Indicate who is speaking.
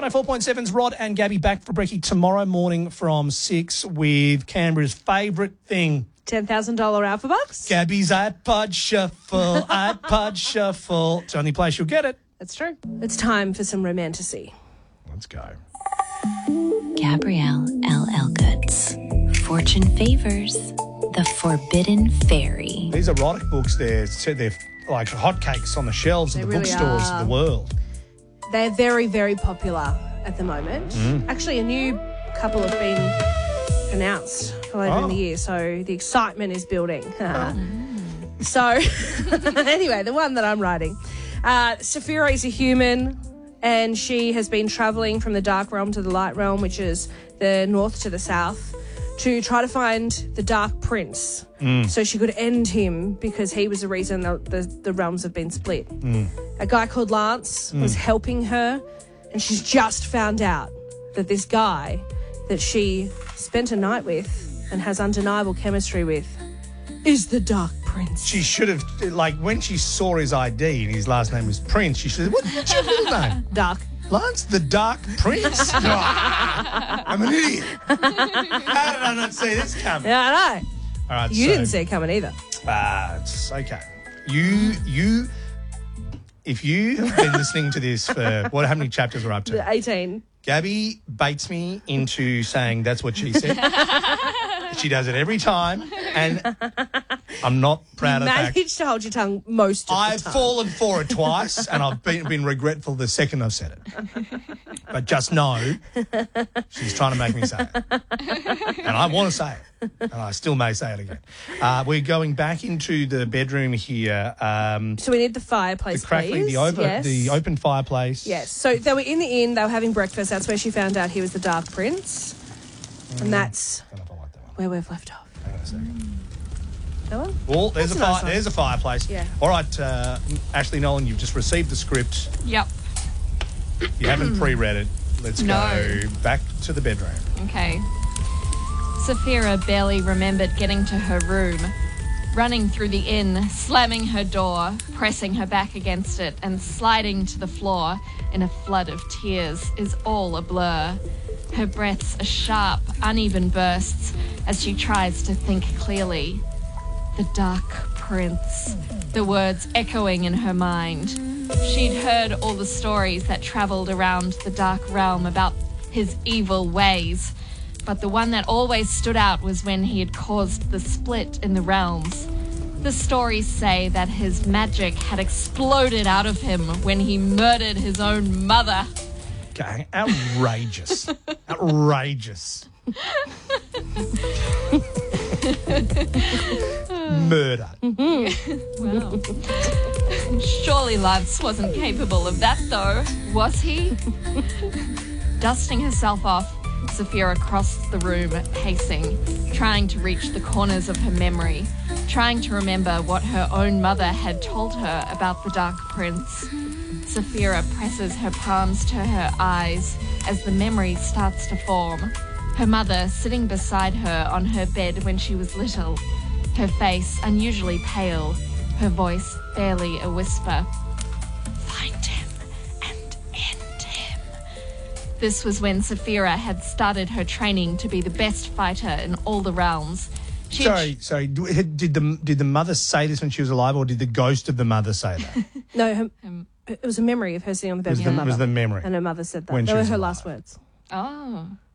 Speaker 1: 104.7's Rod and Gabby back for brekkie tomorrow morning from 6 with Canberra's favourite thing.
Speaker 2: $10,000 Alpha Bucks.
Speaker 1: Gabby's iPod Shuffle, iPod Shuffle. It's the only place you'll get it.
Speaker 2: That's true. It's time for some romantasy.
Speaker 1: Let's go.
Speaker 3: Gabrielle L. Elgoods. Fortune favors the Forbidden Fairy.
Speaker 1: These erotic books, they're like hotcakes on the shelves of the
Speaker 2: really
Speaker 1: bookstores
Speaker 2: are.
Speaker 1: of the world.
Speaker 2: They're very, very popular at the moment. Actually, a new couple have been announced later in the year, so the excitement is building. So, anyway, the one that I'm writing. Saphira is a human, and she has been travelling from the dark realm to the light realm, which is the north to the south, to try to find the Dark Prince so she could end him because he was the reason the realms have been split. A guy called Lance was helping her, and she's just found out that this guy that she spent a night with and has undeniable chemistry with is the Dark Prince.
Speaker 1: She should have, like, when she saw his ID and his last name was Prince, she should have, what's your middle name?
Speaker 2: Dark.
Speaker 1: Lance the Dark Prince? I'm an idiot. How did I not see this coming?
Speaker 2: Yeah, I know.
Speaker 1: All right,
Speaker 2: You didn't see it coming either.
Speaker 1: It's okay. If you have been listening to this for, how many chapters we're up to?
Speaker 2: 18.
Speaker 1: Gabby baits me into saying that's what she said. She does it every time, and I'm not proud of that.
Speaker 2: Managed to hold your tongue most of the
Speaker 1: I've
Speaker 2: time.
Speaker 1: fallen for it twice, and I've been regretful the second I've said it. But just know she's trying to make me say it. And I want to say it, and I still may say it again. We're going back into the bedroom here.
Speaker 2: So we need the fireplace, please.
Speaker 1: The open fireplace.
Speaker 2: Yes. So they were in the inn. They were having breakfast. That's where she found out he was the Dark Prince. And that's
Speaker 1: I don't know if I like that one.
Speaker 2: where we've left off.
Speaker 1: Hang on a second.
Speaker 2: That one?
Speaker 1: Well,
Speaker 2: That's a nice one.
Speaker 1: there's a fireplace.
Speaker 2: Yeah.
Speaker 1: All right, Ashley Nolan, you've just received the script.
Speaker 4: Yep.
Speaker 1: You haven't pre-read it. Let's go back to the bedroom.
Speaker 4: Okay. Saphira barely remembered getting to her room, running through the inn, slamming her door, pressing her back against it, and sliding to the floor in a flood of tears is all a blur. Her breaths are sharp, uneven bursts as she tries to think clearly. The Dark Prince, the words echoing in her mind. She'd heard all the stories that travelled around the Dark Realm about his evil ways, but the one that always stood out was when he had caused the split in the realms. The stories say that his magic had exploded out of him when he murdered his own mother.
Speaker 1: Okay, outrageous. Outrageous. Murder.
Speaker 4: Wow. Surely Lance wasn't capable of that, though, was he? Dusting herself off, Saphira crossed the room, pacing, trying to reach the corners of her memory, trying to remember what her own mother had told her about the Dark Prince. Saphira presses her palms to her eyes as the memory starts to form. Her mother sitting beside her on her bed when she was little, her face unusually pale, her voice barely a whisper. Find him and end him. This was when Saphira had started her training to be the best fighter in all the realms.
Speaker 1: Sorry. Did the mother say this when she was alive, or did the ghost of the mother say that?
Speaker 2: No, it was a memory of her sitting on the bed with her mother.
Speaker 1: It was the memory.
Speaker 2: And her mother said that.
Speaker 1: When
Speaker 2: They
Speaker 1: she
Speaker 2: were
Speaker 1: was
Speaker 2: her
Speaker 1: alive.
Speaker 2: last words.
Speaker 4: Oh.